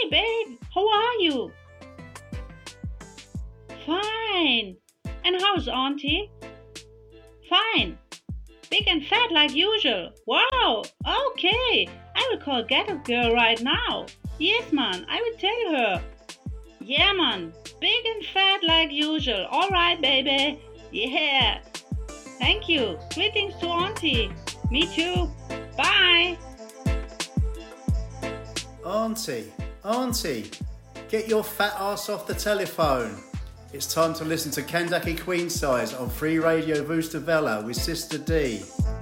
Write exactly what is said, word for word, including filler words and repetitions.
Hey babe, how are you? Fine. And how's Auntie? Fine. Big and fat like usual. Wow. Okay. I will call Get Up Girl right now. Yes, man. I will tell her. Yeah, man. Big and fat like usual. All right, baby. Yeah. Thank you. Greetings to Auntie. Me too. Bye. Auntie, Auntie, get your fat ass off the telephone. It's time to listen to Kandaki Queen Size on Free Radio Vustavella with Sister D.